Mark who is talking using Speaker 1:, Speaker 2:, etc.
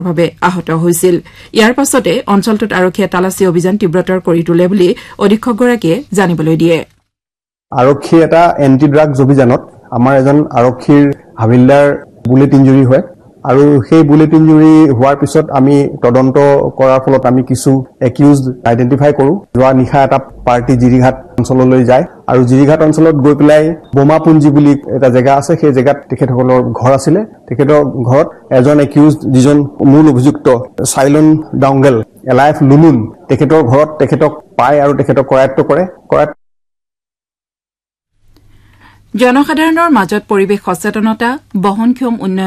Speaker 1: ভাৱে আহত হৈছিল ইয়াৰ পাছতে অঞ্চলটোত আৰক্ষীয়ে তালাচী অভিযান তীব্ৰতৰ কৰি তোলে বুলি অধীক্ষকগৰাকীয়ে জানিবলৈ দিয়ে
Speaker 2: আৰক্ষী এটা এন্টি ড্ৰাগছ অভিযানত আমাৰ এজন আৰক্ষীৰ হাবিলদাৰ বুলেট ইঞ্জুৰি হয় আৰু সেই বুলেট ইঞ্জুৰি হোৱাৰ পিছত আমি তদন্ত কৰাৰ ফলত আমি কিছু একিউজড আইডেন্টিফাই কৰো যোৱা নিশা এটা পাৰ্টি জিৰিঘাট অঞ্চললৈ যায় আৰু জিৰিঘাট অঞ্চলত গৈ পেলাই বোমাপুঞ্জি বুলি এটা জেগা আছে সেই জেগাত তেখেতসকলৰ ঘৰ আছিলে তেখেতৰ ঘৰত এজন একিউজড যিজন মূল অভিযুক্ত চাইলন ডাংগেল এলাইফ লুলুন তেখেতৰ ঘৰত তেখেতক পায় আৰু তেখেতক কৰায়ত্ব কৰে
Speaker 1: জনসাধাৰণৰ মাজত পৰিৱেশ সচেতনতা বহনক্ষম উন্নয়ন